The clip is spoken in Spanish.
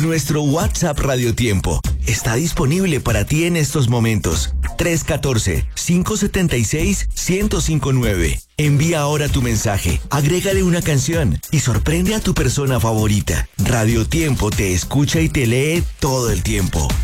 Nuestro WhatsApp Radio Tiempo está disponible para ti en estos momentos. 314-576-1059. Envía ahora tu mensaje, agrégale una canción y sorprende a tu persona favorita. Radio Tiempo te escucha y te lee todo el tiempo.